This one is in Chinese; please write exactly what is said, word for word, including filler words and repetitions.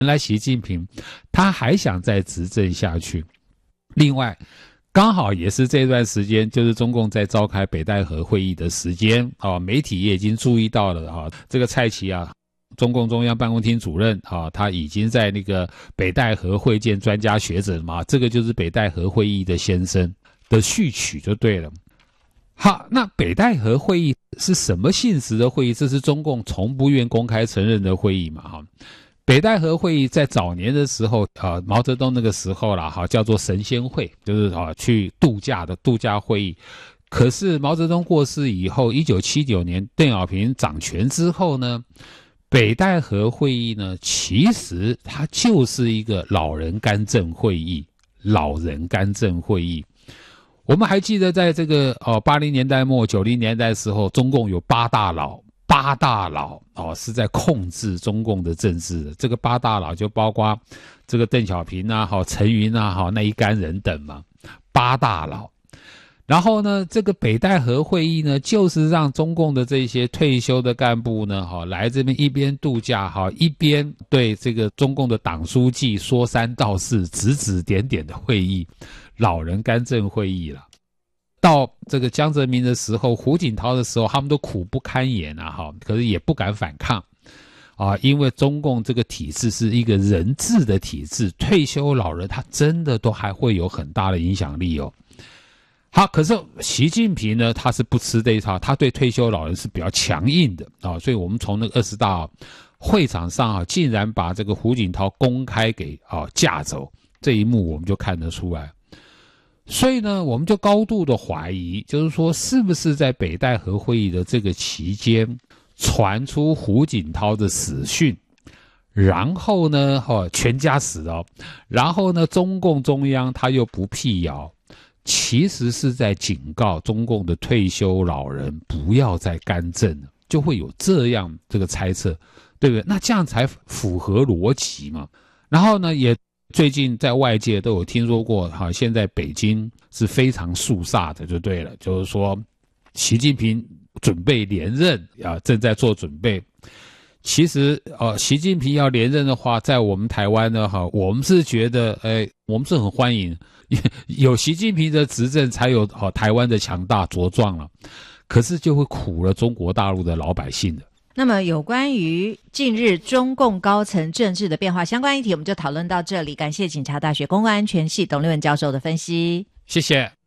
原来习近平他还想再执政下去。另外刚好也是这段时间，就是中共在召开北戴河会议的时间啊，媒体也已经注意到了啊，这个蔡奇啊，中共中央办公厅主任啊，他已经在那个北戴河会见专家学者嘛，这个就是北戴河会议的先生的序曲就对了。好，那北戴河会议是什么性质的会议？这是中共从不愿公开承认的会议嘛，哈。北戴河会议在早年的时候，呃，毛泽东那个时候啦，哈，叫做神仙会，就是啊去度假的度假会议。可是毛泽东过世以后，一九七九年邓小平掌权之后呢，北戴河会议呢，其实它就是一个老人干政会议，老人干政会议。我们还记得在这个哦八零年代末九零年代的时候，中共有八大佬。八大佬哦是在控制中共的政治的，这个八大佬就包括这个邓小平啊、好陈云啊、好那一干人等嘛，八大佬。然后呢，这个北戴河会议呢，就是让中共的这些退休的干部呢，好来这边一边度假，好一边对这个中共的党书记说三道四、指指点点的会议，老人干政会议了。到这个江泽民的时候，胡锦涛的时候，他们都苦不堪言啊，哈，可是也不敢反抗啊，因为中共这个体制是一个人治的体制，退休老人他真的都还会有很大的影响力哦。好，可是习近平呢，他是不吃这一套，他对退休老人是比较强硬的啊，所以我们从那个二十大会场上啊，竟然把这个胡锦涛公开给啊架走，这一幕我们就看得出来。所以呢，我们就高度的怀疑，就是说，是不是在北戴河会议的这个期间，传出胡锦涛的死讯，然后呢，哦，全家死了，然后呢，中共中央他又不辟谣，其实是在警告中共的退休老人不要再干政了，就会有这样这个猜测，对不对？那这样才符合逻辑嘛。然后呢，也。最近在外界都有听说过，哈，现在北京是非常肃杀的，就对了，就是说，习近平准备连任啊，正在做准备。其实，呃，习近平要连任的话，在我们台湾呢，哈，我们是觉得，哎，我们是很欢迎，有习近平的执政，才有好台湾的强大茁壮了。可是就会苦了中国大陆的老百姓的。 那么有关于近日中共高层政治的变化相关议题，我们就讨论到这里。感谢警察大学公共安全系董立文教授的分析， 谢谢。